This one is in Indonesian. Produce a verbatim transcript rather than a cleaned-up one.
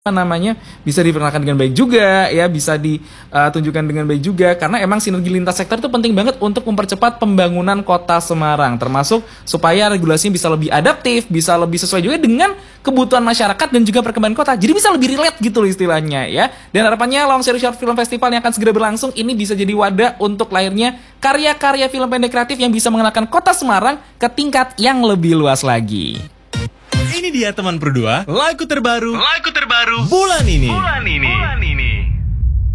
apa namanya bisa diperkenalkan dengan baik juga ya, bisa ditunjukkan dengan baik juga, karena emang sinergi lintas sektor itu penting banget untuk mempercepat pembangunan kota Semarang, termasuk supaya regulasinya bisa lebih adaptif, bisa lebih sesuai juga dengan kebutuhan masyarakat dan juga perkembangan kota, jadi bisa lebih relate gitu loh istilahnya ya. Dan harapannya Lawang Seru Short Film Festival yang akan segera berlangsung ini bisa jadi wadah untuk lahirnya karya-karya film pendek kreatif yang bisa mengenalkan kota Semarang ke tingkat yang lebih luas lagi. Ini dia teman berdua, lagu terbaru, lagu terbaru bulan ini. Bulan ini. Bulan ini.